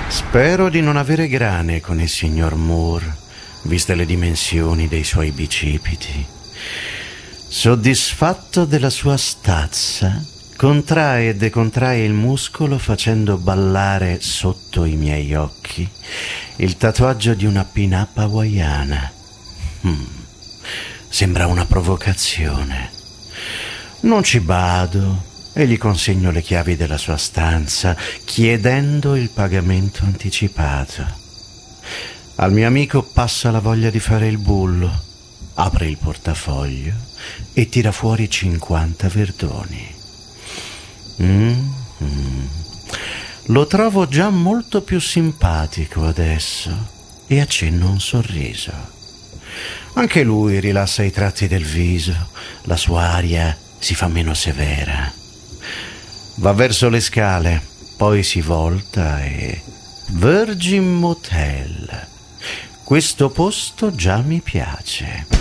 Spero di non avere grane con il signor Moore, viste le dimensioni dei suoi bicipiti. Soddisfatto della sua stazza, contrae e decontrae il muscolo facendo ballare sotto i miei occhi il tatuaggio di una pin-up hawaiana. Sembra una provocazione. Non ci bado e gli consegno le chiavi della sua stanza, chiedendo il pagamento anticipato. Al mio amico passa la voglia di fare il bullo. Apre il portafoglio e tira fuori 50 verdoni. Lo trovo già molto più simpatico adesso e accenna un sorriso. Anche lui rilassa i tratti del viso, la sua aria si fa meno severa. Va verso le scale, poi si volta e... Virgin Motel. Questo posto già mi piace.